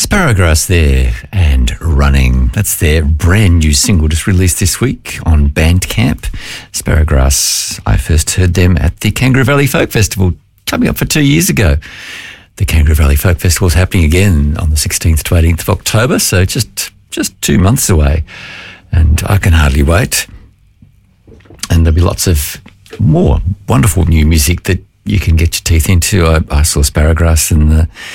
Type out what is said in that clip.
Sparrowgrass there and Running. That's their brand new single just released this week on Bandcamp. Sparrowgrass, I first heard them at the Kangaroo Valley Folk Festival coming up for 2 years ago. The Kangaroo Valley Folk Festival is happening again on the 16th to 18th of October, so just 2 months away. And I can hardly wait. And there'll be lots of more wonderful new music that you can get your teeth into. I saw Sparrowgrass in the